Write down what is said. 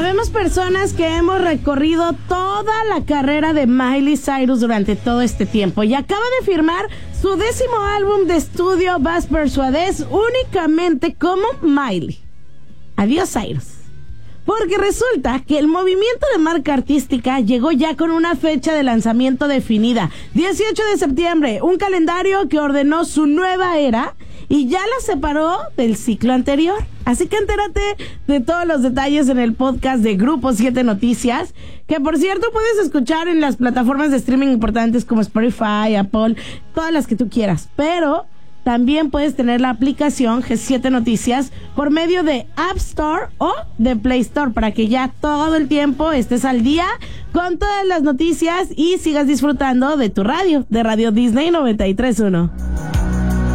Habemos personas que hemos recorrido toda la carrera de Miley Cyrus durante todo este tiempo y acaba de firmar su 10º álbum de estudio, Vas Persuades, únicamente como Miley. Adiós, Cyrus. Porque resulta que el movimiento de marca artística llegó ya con una fecha de lanzamiento definida, 18 de septiembre, un calendario que ordenó su nueva era y ya la separó del ciclo anterior. Así que entérate de todos los detalles en el podcast de Grupo 7 Noticias, que por cierto puedes escuchar en las plataformas de streaming importantes como Spotify, Apple, todas las que tú quieras. Pero también puedes tener la aplicación G7 Noticias por medio de App Store o de Play Store para que ya todo el tiempo estés al día con todas las noticias y sigas disfrutando de tu radio, de Radio Disney 93.1.